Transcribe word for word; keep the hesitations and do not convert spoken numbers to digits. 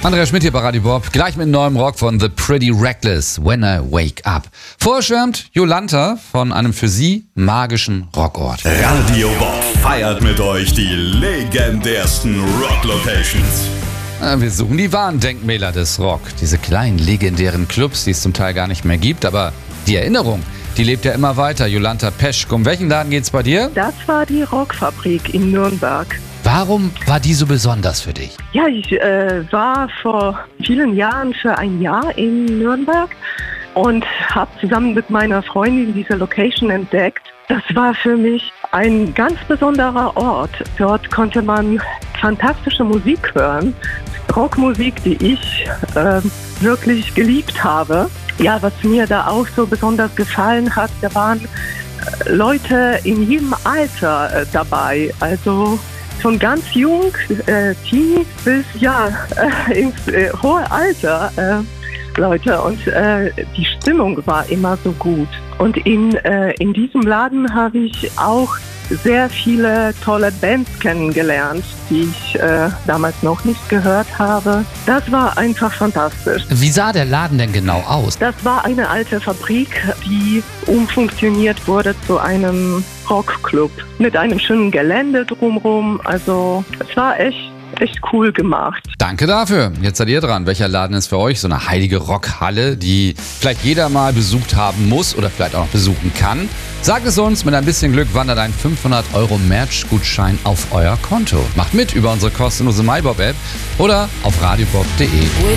Andreas Schmidt hier bei Radio Bob, gleich mit neuem Rock von The Pretty Reckless, When I Wake Up. Vorschwärmt Jolanta von einem für sie magischen Rockort. Radio Bob feiert mit euch die legendärsten Rock-Locations. Wir suchen die wahren Denkmäler des Rock. Diese kleinen legendären Clubs, die es zum Teil gar nicht mehr gibt, aber die Erinnerung, die lebt ja immer weiter. Jolanta Peschk, um welchen Laden geht's bei dir? Das war die Rockfabrik in Nürnberg. Warum war die so besonders für dich? Ja, ich äh, war vor vielen Jahren für ein Jahr in Nürnberg und habe zusammen mit meiner Freundin diese Location entdeckt. Das war für mich ein ganz besonderer Ort. Dort konnte man fantastische Musik hören, Rockmusik, die ich äh, wirklich geliebt habe. Ja, was mir da auch so besonders gefallen hat, da waren äh, Leute in jedem Alter äh, dabei, also von ganz jung, äh, Teenie bis ja äh, ins äh, hohe Alter, äh, Leute. Und äh, die Stimmung war immer so gut. Und in, äh, in diesem Laden habe ich auch sehr viele tolle Bands kennengelernt, die ich äh, damals noch nicht gehört habe. Das war einfach fantastisch. Wie sah der Laden denn genau aus? Das war eine alte Fabrik, die umfunktioniert wurde zu einem Rockclub mit einem schönen Gelände drumherum. Also es war echt echt cool gemacht. Danke dafür. Jetzt seid ihr dran. Welcher Laden ist für euch so eine heilige Rockhalle, die vielleicht jeder mal besucht haben muss oder vielleicht auch noch besuchen kann? Sagt es uns, mit ein bisschen Glück wandert ein fünfhundert Euro Merch-Gutschein auf euer Konto. Macht mit über unsere kostenlose MyBob-App oder auf radiobob punkt de.